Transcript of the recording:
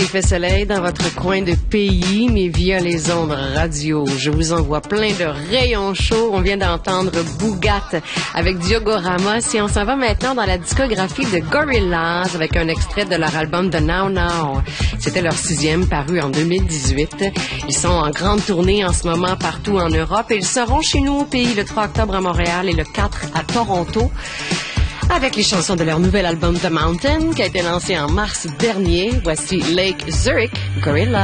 Il fait soleil dans votre coin de pays, mais via les ondes radio. Je vous envoie plein de rayons chauds. On vient d'entendre Bougat avec Diogo Ramos et on s'en va maintenant dans la discographie de Gorillaz avec un extrait de leur album The Now Now. C'était leur 6e paru en 2018. Ils sont en grande tournée en ce moment partout en Europe et ils seront chez nous au pays le 3 octobre à Montréal et le 4 à Toronto, avec les chansons de leur nouvel album The Mountain qui a été lancé en mars dernier. Voici Lake Zurich, Gorillaz.